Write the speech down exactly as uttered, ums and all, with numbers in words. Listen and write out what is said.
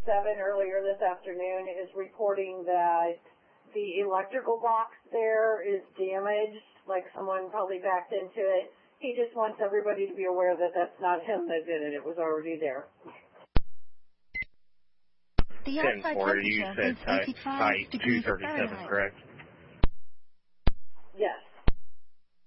seven earlier this afternoon is reporting that the electrical box there is damaged, like someone probably backed into it. He just wants everybody to be aware that that's not him that did it. It was already there. ten four, you said site two thirty-seven, correct?